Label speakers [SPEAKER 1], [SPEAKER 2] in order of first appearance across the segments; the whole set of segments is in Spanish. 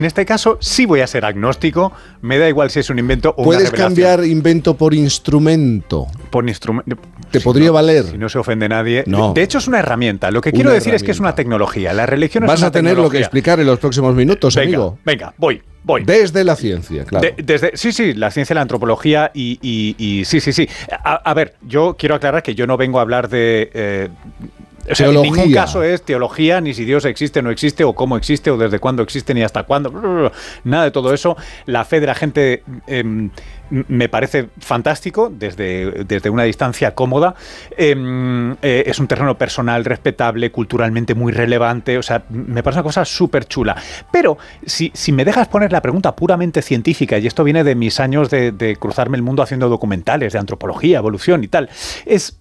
[SPEAKER 1] En este caso sí voy a ser agnóstico, me da igual si es un invento o una revelación.
[SPEAKER 2] Puedes cambiar invento por instrumento.
[SPEAKER 1] Por instrumento.
[SPEAKER 2] ¿Te podría valer?
[SPEAKER 1] Si no se ofende nadie.
[SPEAKER 2] No.
[SPEAKER 1] De hecho es una herramienta. Lo que quiero decir es que es una tecnología. La religión es una tecnología.
[SPEAKER 2] Vas a tener lo que explicar en los próximos minutos, amigo.
[SPEAKER 1] Venga, voy.
[SPEAKER 2] Desde la ciencia, claro.
[SPEAKER 1] Sí, la ciencia, la antropología y sí. A ver, yo quiero aclarar que yo no vengo a hablar de... O sea, en ningún caso es teología, ni si Dios existe o no existe, o cómo existe, o desde cuándo existe, ni hasta cuándo. Nada de todo eso. La fe de la gente me parece fantástico desde una distancia cómoda. Es un terreno personal, respetable, culturalmente muy relevante. O sea, me parece una cosa súper chula. Pero si me dejas poner la pregunta puramente científica, y esto viene de mis años de cruzarme el mundo haciendo documentales de antropología, evolución y tal, es...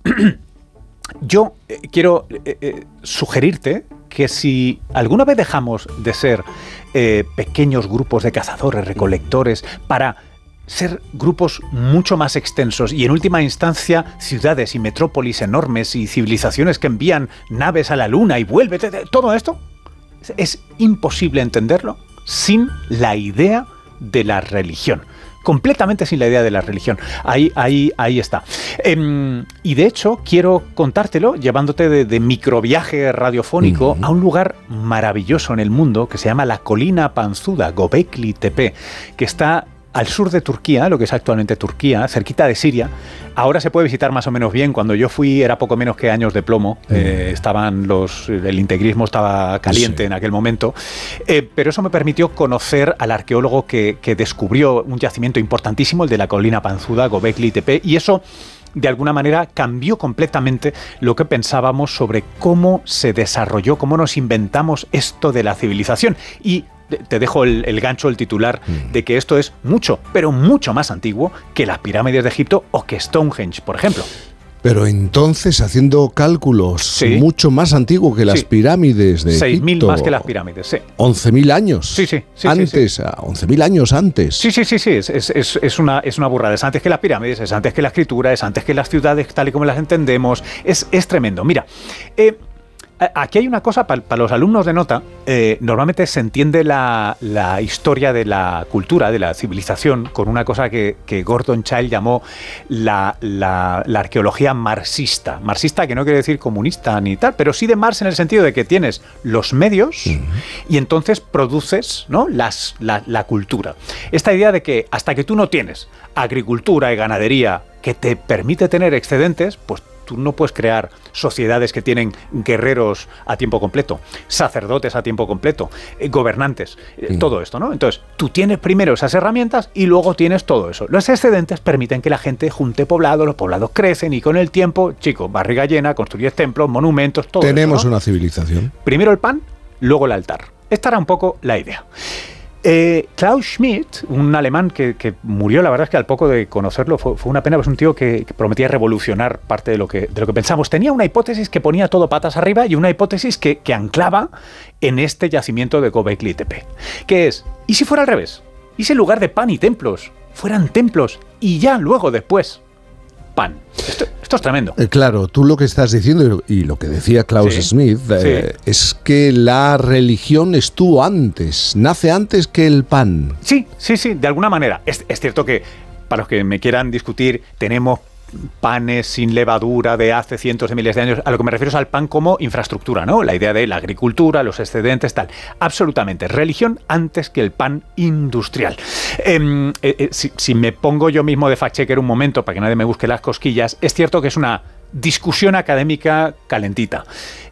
[SPEAKER 1] Yo quiero sugerirte que si alguna vez dejamos de ser pequeños grupos de cazadores, recolectores, para ser grupos mucho más extensos y en última instancia ciudades y metrópolis enormes y civilizaciones que envían naves a la luna y vuelven, todo esto es imposible entenderlo sin la idea de la religión. Completamente sin la idea de la religión. Ahí está. Y de hecho, quiero contártelo llevándote de microviaje radiofónico a un lugar maravilloso en el mundo que se llama la Colina Panzuda, Göbekli Tepe, que está al sur de Turquía, lo que es actualmente Turquía, cerquita de Siria. Ahora se puede visitar más o menos bien. Cuando yo fui era poco menos que años de plomo. El integrismo estaba caliente en aquel momento. Pero eso me permitió conocer al arqueólogo que descubrió un yacimiento importantísimo, el de la Colina Panzuda, Göbekli Tepe, y eso de alguna manera cambió completamente lo que pensábamos sobre cómo se desarrolló, cómo nos inventamos esto de la civilización. Y te dejo el gancho, el titular, de que esto es mucho, pero mucho más antiguo que las pirámides de Egipto o que Stonehenge, por ejemplo.
[SPEAKER 2] Pero entonces, haciendo cálculos, mucho más antiguo que las pirámides de Egipto.
[SPEAKER 1] 6.000 más que las pirámides, sí.
[SPEAKER 2] 11.000 años.
[SPEAKER 1] Sí.
[SPEAKER 2] Antes, 11.000 años antes.
[SPEAKER 1] Sí. Es una burrada. Es antes que las pirámides, es antes que la escritura, es antes que las ciudades tal y como las entendemos. Es tremendo. Mira, aquí hay una cosa para los alumnos de nota. Normalmente se entiende la historia de la cultura, de la civilización, con una cosa que Gordon Childe llamó la arqueología marxista. Marxista, que no quiere decir comunista ni tal, pero sí de Marx en el sentido de que tienes los medios y entonces produces, ¿no?, la cultura. Esta idea de que hasta que tú no tienes agricultura y ganadería que te permite tener excedentes, pues tú no puedes crear sociedades que tienen guerreros a tiempo completo, sacerdotes a tiempo completo, gobernantes, todo esto, ¿no? Entonces, tú tienes primero esas herramientas y luego tienes todo eso. Los excedentes permiten que la gente junte poblados, los poblados crecen y con el tiempo, barriga llena, construyes templos, monumentos, todo eso, ¿no?
[SPEAKER 2] Tenemos una civilización.
[SPEAKER 1] Primero el pan, luego el altar. Esta era un poco la idea. Klaus Schmidt, un alemán que murió, la verdad es que al poco de conocerlo fue una pena, pues un tío que prometía revolucionar parte de lo que pensamos. Tenía una hipótesis que ponía todo patas arriba y una hipótesis que anclaba en este yacimiento de Göbekli Tepe, que es, ¿y si fuera al revés? ¿Y si en lugar de pan y templos fueran templos y ya luego después pan? Esto es tremendo.
[SPEAKER 2] Claro, tú lo que estás diciendo y lo que decía Klaus Schmidt es que la religión estuvo antes, nace antes que el pan.
[SPEAKER 1] Sí, de alguna manera. Es cierto que, para los que me quieran discutir, tenemos panes sin levadura de hace cientos de miles de años. A lo que me refiero es al pan como infraestructura, ¿no? La idea de la agricultura, los excedentes, tal. Absolutamente. Religión antes que el pan industrial. Si me pongo yo mismo de fact-checker un momento para que nadie me busque las cosquillas, es cierto que es una discusión académica calentita.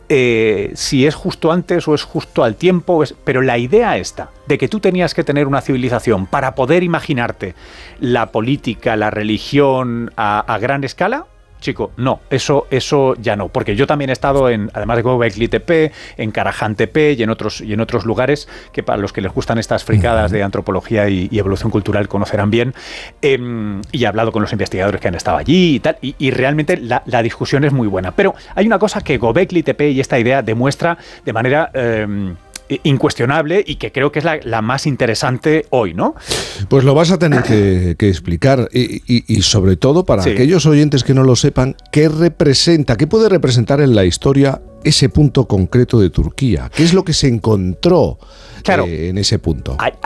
[SPEAKER 1] Si es justo antes o es justo al tiempo, pero la idea esta de que tú tenías que tener una civilización para poder imaginarte la política, la religión a gran escala, chico, no, eso ya no, porque yo también he estado además de Göbekli Tepe, en Karahan Tepe y en otros lugares que para los que les gustan estas fricadas de antropología y evolución cultural conocerán bien, y he hablado con los investigadores que han estado allí y tal, y realmente la discusión es muy buena. Pero hay una cosa que Göbekli Tepe y esta idea demuestra de manera incuestionable y que creo que es la más interesante hoy, ¿no?
[SPEAKER 2] Pues lo vas a tener que explicar y sobre todo para aquellos oyentes que no lo sepan, ¿qué puede representar en la historia ese punto concreto de Turquía? ¿Qué es lo que se encontró en ese punto?